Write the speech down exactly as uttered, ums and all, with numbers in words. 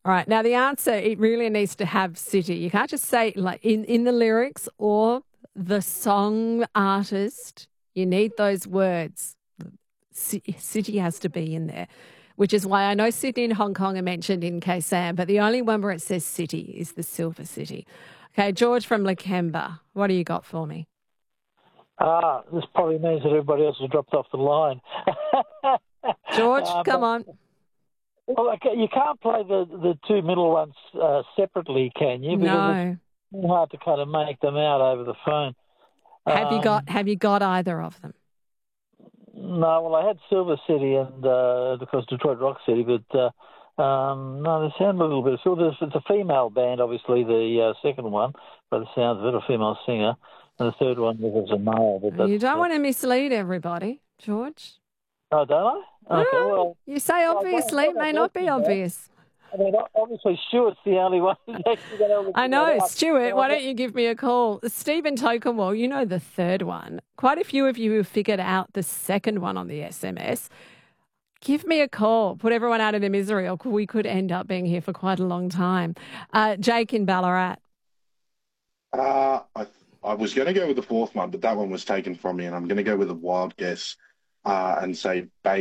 All right. Now, the answer, it really needs to have city. You can't just say like in, in the lyrics or the song artist. You need those words. C- City has to be in there, which is why I know Sydney and Hong Kong are mentioned in K S A M, but the only one where it says city is the Silver City. Okay, George from Lakemba, what do you got for me? Ah, this probably means that everybody else has dropped off the line. George, Uh, come but, on. well, okay, you can't play the, the two middle ones uh, separately, can you? Because No. it's hard to kind of make them out over the phone. Have you Um, got Have you got either of them? No, well, I had Silver City and, uh, of course, Detroit Rock City, but uh, um, no, they sound a little bit. So there's, it's a female band, obviously, the uh, second one, by the sounds of it, a female singer. And the third one was a male. But You that's, don't that's, want to mislead everybody, George. oh, don't I? Okay, No, well, you say well, what, obviously, it what may I'm not be guessing, though, obvious. I mean, obviously, Stuart's the only one who's actually going to I figure know, it out. Stuart, So why I've got- don't you give me a call? Stephen Tokenwall, you know the third one. Quite a few of you have figured out the second one on the S M S. Give me a call. Put everyone out of their misery, or we could end up being here for quite a long time. Uh, Jake in Ballarat. Uh, I I was going to go with the fourth one, but that one was taken from me, and I'm going to go with a wild guess uh, and say